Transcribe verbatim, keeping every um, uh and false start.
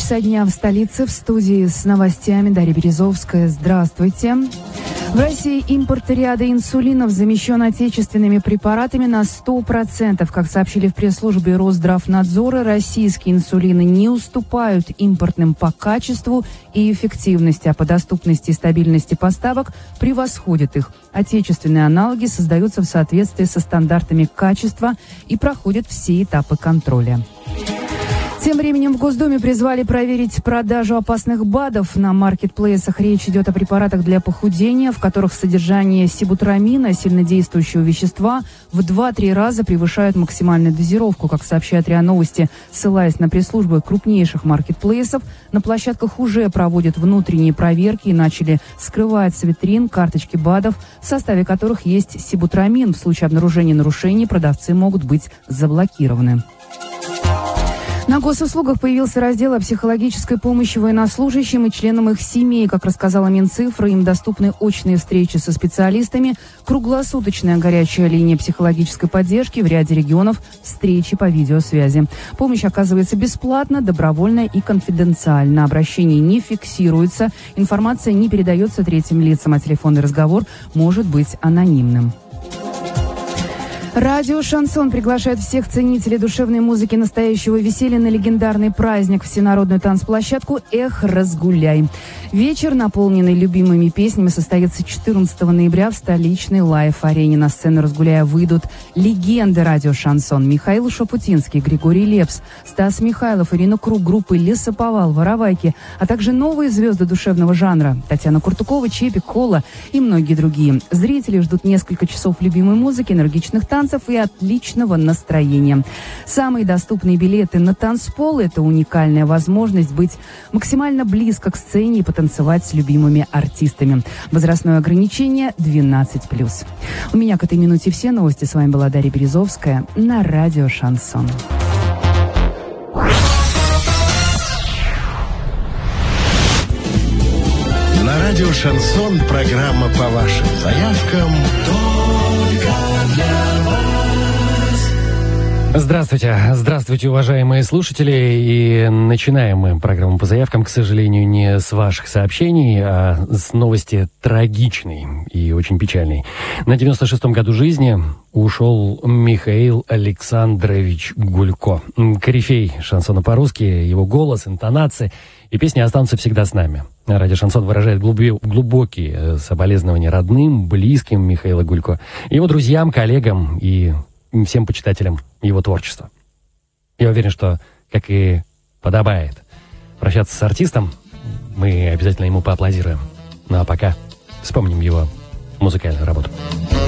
часа дня в столице. В студии с новостями Дарья Березовская. Здравствуйте. В России импорт ряда инсулинов замещен отечественными препаратами на сто процентов. Как сообщили в пресс-службе Росздравнадзора, российские инсулины не уступают импортным по качеству и эффективности, а по доступности и стабильности поставок превосходят их. Отечественные аналоги создаются в соответствии со стандартами качества и проходят все этапы контроля. Тем временем в Госдуме призвали проверить продажу опасных БАДов на маркетплейсах. Речь идет о препаратах для похудения, в которых содержание сибутрамина, сильнодействующего вещества, в два-три раза превышает максимальную дозировку. Как сообщает РИА Новости, ссылаясь на пресс-службы крупнейших маркетплейсов, на площадках уже проводят внутренние проверки и начали скрывать с витрин карточки БАДов, в составе которых есть сибутрамин. В случае обнаружения нарушений продавцы могут быть заблокированы. На госуслугах появился раздел о психологической помощи военнослужащим и членам их семей. Как рассказала Минцифра, им доступны очные встречи со специалистами, круглосуточная горячая линия психологической поддержки, в ряде регионов встречи по видеосвязи. Помощь оказывается бесплатно, добровольно и конфиденциально. Обращение не фиксируется, информация не передается третьим лицам, а телефонный разговор может быть анонимным. Радио «Шансон» приглашает всех ценителей душевной музыки настоящего веселья на легендарный праздник, всенародную танцплощадку «Эх, разгуляй». Вечер, наполненный любимыми песнями, состоится четырнадцатого ноября в столичной лайф-арене. На сцену «Разгуляя» выйдут легенды радио «Шансон» Михаил Шапутинский, Григорий Лепс, Стас Михайлов, Ирина Круг, группы «Лесоповал», «Воровайки», а также новые звезды душевного жанра Татьяна Куртукова, Чепик, Холла и многие другие. Зрители ждут несколько часов любимой музыки, энергичных танцев и отличного настроения. Самые доступные билеты на танцпол – это уникальная возможность быть максимально близко к сцене и потанцевать с любимыми артистами. Возрастное ограничение двенадцать плюс. У меня к этой минуте все новости. С вами была Дарья Березовская на радио «Шансон». На радио «Шансон» программа по вашим заявкам только для вас. Здравствуйте, здравствуйте, уважаемые слушатели. И начинаем мы программу по заявкам, к сожалению, не с ваших сообщений, а с новости трагичной и очень печальной. На девяносто шестом году жизни ушел Михаил Александрович Гулько. Корифей шансона по-русски, его голос, интонации и песни останутся всегда с нами. Радио «Шансон» выражает глубокие соболезнования родным, близким Михаила Гулько, его друзьям, коллегам и всем почитателям его творчества. Я уверен, что, как и подобает прощаться с артистом, мы обязательно ему поаплодируем. Ну а пока вспомним его музыкальную работу.